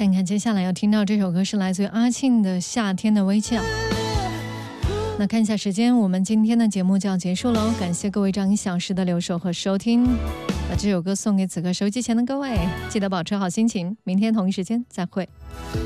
看看接下来要听到这首歌是来自于阿庆的《夏天的微笑》。那看一下时间，我们今天的节目就要结束了，感谢各位这样1小时的留守和收听。把这首歌送给此刻收机前的各位，记得保持好心情，明天同一时间再会。